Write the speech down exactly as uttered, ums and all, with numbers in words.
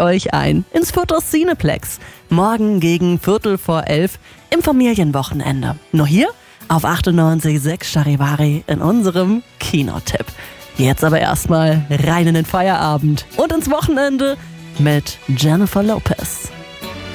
ich euch ein ins Fürther Cineplex. Morgen gegen Viertel vor elf im Familienwochenende. Nur hier auf achtundneunzig Komma sechs Charivari in unserem Kinotipp. Jetzt aber erstmal rein in den Feierabend und ins Wochenende mit Jennifer Lopez.